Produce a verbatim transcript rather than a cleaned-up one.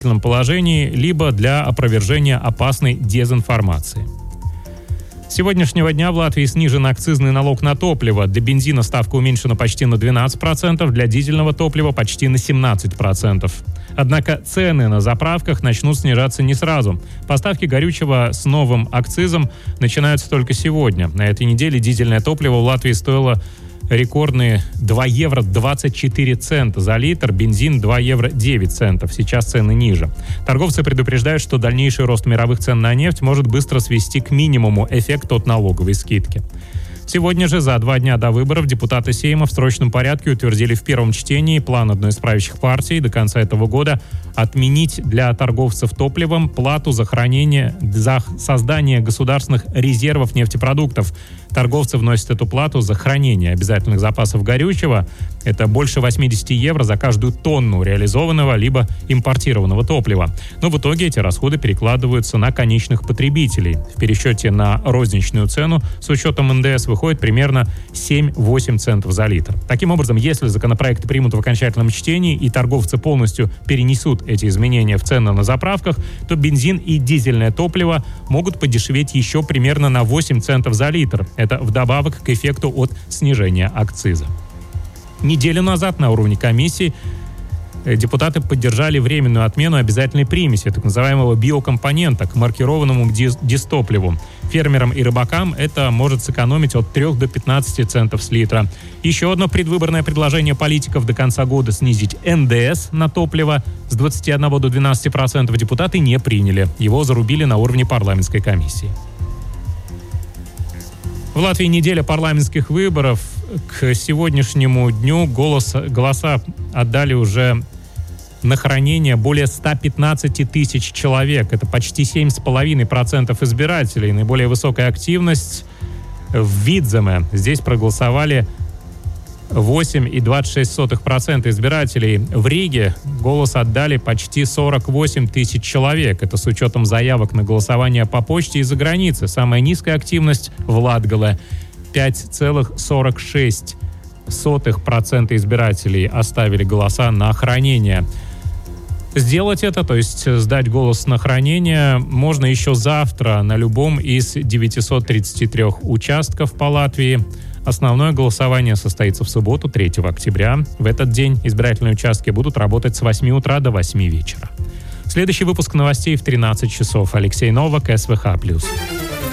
положении, либо для опровержения опасной дезинформации. С сегодняшнего дня в Латвии снижен акцизный налог на топливо. Для бензина ставка уменьшена почти на двенадцать процентов, для дизельного топлива почти на семнадцать процентов. Однако цены на заправках начнут снижаться не сразу. Поставки горючего с новым акцизом начинаются только сегодня. На этой неделе дизельное топливо в Латвии стоило рекордные два евро двадцать четыре цента за литр, бензин два евро девять центов. Сейчас цены ниже. Торговцы предупреждают, что дальнейший рост мировых цен на нефть может быстро свести к минимуму эффект от налоговой скидки. Сегодня же, за два дня до выборов, депутаты Сейма в срочном порядке утвердили в первом чтении план одной из правящих партий до конца этого года отменить для торговцев топливом плату за хранение, за создание государственных резервов нефтепродуктов. Торговцы вносят эту плату за хранение обязательных запасов горючего. Это больше восемьдесят евро за каждую тонну реализованного либо импортированного топлива. Но в итоге эти расходы перекладываются на конечных потребителей. В пересчете на розничную цену с учетом эн дэ эс выходит примерно семь-восемь центов за литр. Таким образом, если законопроект примут в окончательном чтении и торговцы полностью перенесут эти изменения в цены на заправках, то бензин и дизельное топливо могут подешеветь еще примерно на восемь центов за литр. Это вдобавок к эффекту от снижения акциза. Неделю назад на уровне комиссии депутаты поддержали временную отмену обязательной примеси, так называемого биокомпонента, к маркированному дис- дистопливу. Фермерам и рыбакам это может сэкономить от трёх до пятнадцати центов с литра. Еще одно предвыборное предложение политиков до конца года снизить эн дэ эс на топливо с двадцати одного до двенадцати процентов депутаты не приняли. Его зарубили на уровне парламентской комиссии. В Латвии неделя парламентских выборов. К сегодняшнему дню голос, голоса отдали уже на хранение более ста пятнадцати тысяч человек. Это почти семь целых пять десятых процента избирателей. Наиболее высокая активность в Видземе. Здесь проголосовали восемь целых двадцать шесть сотых процента избирателей. В Риге голос отдали почти сорок восемь тысяч человек. Это с учетом заявок на голосование по почте и за границей. Самая низкая активность в Латгале. пять целых сорок шесть сотых процента избирателей оставили голоса на хранение. Сделать это, то есть сдать голос на хранение, можно еще завтра на любом из девятисот тридцати трёх участков по Латвии. Основное голосование состоится в субботу, третьего октября. В этот день избирательные участки будут работать с восьми утра до восьми вечера. Следующий выпуск новостей в тринадцать часов. Алексей Новак, эс вэ ха плюс.